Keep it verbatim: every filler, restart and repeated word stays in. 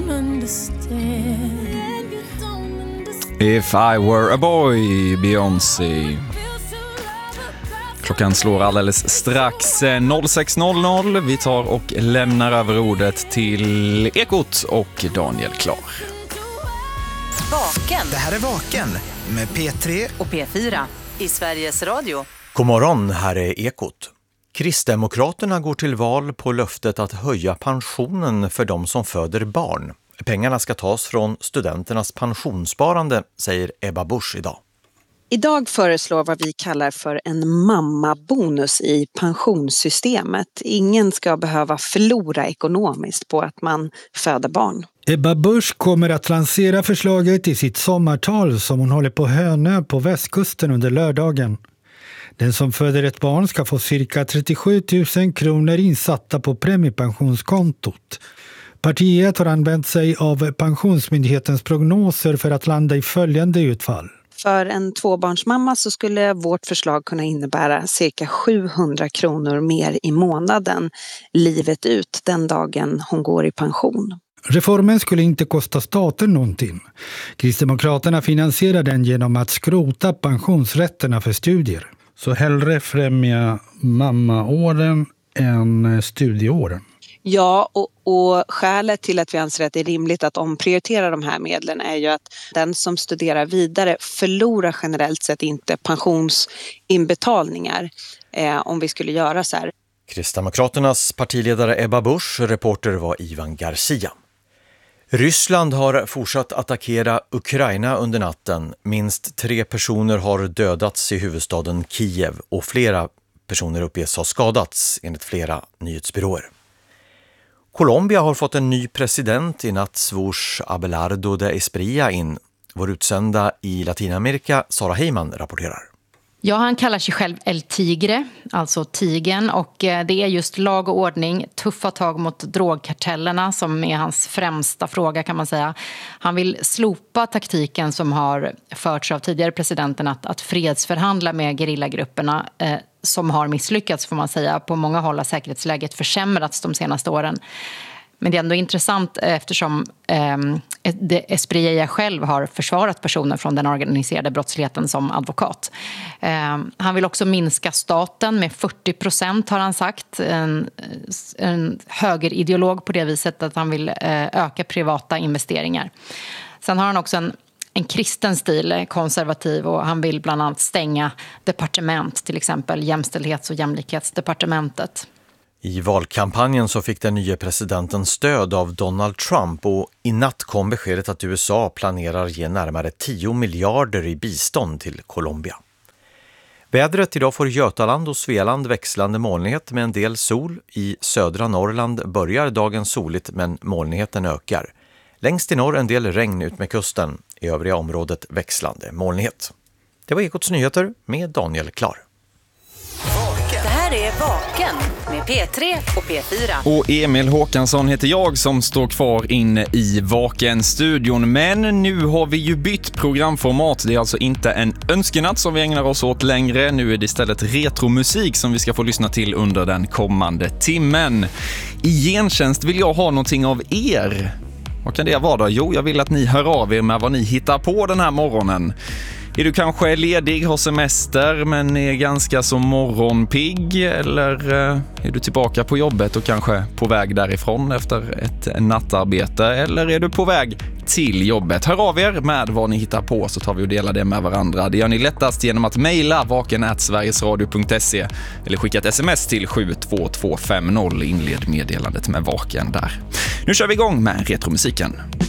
don't understand. If I were a boy, Beyoncé. Klockan slår alldeles strax sex noll noll. Vi tar och lämnar över ordet till Ekot och Daniel Klar. Vaken. Det här är Vaken med P tre och P fyra i Sveriges Radio. God morgon, här är Ekot. Kristdemokraterna går till val på löftet att höja pensionen för de som föder barn. Pengarna ska tas från studenternas pensionssparande, säger Ebba Busch idag. Idag föreslår vad vi kallar för en mammabonus i pensionssystemet. Ingen ska behöva förlora ekonomiskt på att man föder barn. Ebba Busch kommer att lansera förslaget i sitt sommartal som hon håller på Hönö på västkusten under lördagen. Den som föder ett barn ska få cirka trettiosju tusen kronor insatta på premiepensionskontot. Partiet har använt sig av Pensionsmyndighetens prognoser för att landa i följande utfall. För en tvåbarnsmamma så skulle vårt förslag kunna innebära cirka sjuhundra kronor mer i månaden livet ut den dagen hon går i pension. Reformen skulle inte kosta staten någonting. Kristdemokraterna finansierar den genom att skrota pensionsrätterna för studier. Så hellre främja mammaåren än studieåren. Ja, och, och skälet till att vi anser att det är rimligt att omprioritera de här medlen är ju att den som studerar vidare förlorar generellt sett inte pensionsinbetalningar eh, om vi skulle göra så här. Kristdemokraternas partiledare Ebba Busch, reporter var Ivan Garcia. Ryssland har fortsatt attackera Ukraina under natten. Minst tre personer har dödats i huvudstaden Kiev och flera personer uppges ha skadats enligt flera nyhetsbyråer. Colombia har fått en ny president. I natt svors Abelardo de Esprilla in. Vår utsända i Latinamerika, Sara Heyman, rapporterar. Ja, han kallar sig själv El Tigre, alltså tigen, och det är just lag och ordning, tuffa tag mot drogkartellerna som är hans främsta fråga kan man säga. Han vill slopa taktiken som har förts av tidigare presidenten att, att fredsförhandla med gerillagrupperna eh, som har misslyckats får man säga. På många håll har säkerhetsläget försämrats de senaste åren. Men det är ändå intressant eftersom eh, Esprilla själv har försvarat personer från den organiserade brottsligheten som advokat. Eh, han vill också minska staten med fyrtio procent har han sagt. En, en högerideolog på det viset att han vill eh, öka privata investeringar. Sen har han också en En kristen stil, konservativ, och han vill bland annat stänga departement, till exempel jämställdhets- och jämlikhetsdepartementet. I valkampanjen så fick den nya presidenten stöd av Donald Trump och i natt kom beskedet att U S A planerar ge närmare tio miljarder i bistånd till Colombia. Vädret idag får Götaland och Svealand växlande molnighet med en del sol. I södra Norrland börjar dagen soligt men molnigheten ökar. Längst i norr en del regn ut med kusten. I övriga området växlande molnighet. Det var Ekots nyheter med Daniel Klar. Det här är Vaken med P tre och P fyra. Och Emil Håkansson heter jag som står kvar inne i Vaken-studion. Men nu har vi ju bytt programformat. Det är alltså inte en önskenatt som vi ägnar oss åt längre. Nu är det istället retromusik som vi ska få lyssna till under den kommande timmen. I gentjänst vill jag ha någonting av er. Vad kan det vara då? Jo, jag vill att ni hör av er med vad ni hittar på den här morgonen. Är du kanske ledig, har semester men är ganska så morgonpigg? Eller är du tillbaka på jobbet och kanske på väg därifrån efter ett nattarbete? Eller är du på väg till jobbet? Hör av er med vad ni hittar på så tar vi och delar det med varandra. Det gör ni lättast genom att mejla vaken snabel-a sverigesradio punkt se eller skicka ett sms till sju två två fem noll. Inled meddelandet med Vaken där. Nu kör vi igång med retromusiken.